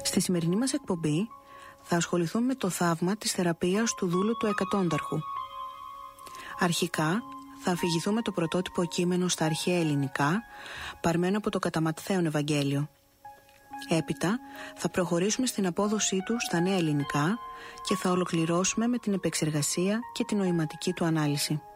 Στη σημερινή μας εκπομπή θα ασχοληθούμε με το θαύμα της θεραπείας του δούλου του εκατόνταρχου. Αρχικά θα αφηγηθούμε το πρωτότυπο κείμενο στα αρχαία ελληνικά, παρμένο από το κατά Ματθαίον Ευαγγέλιο. Έπειτα θα προχωρήσουμε στην απόδοσή του στα νέα ελληνικά και θα ολοκληρώσουμε με την επεξεργασία και την νοηματική του ανάλυση.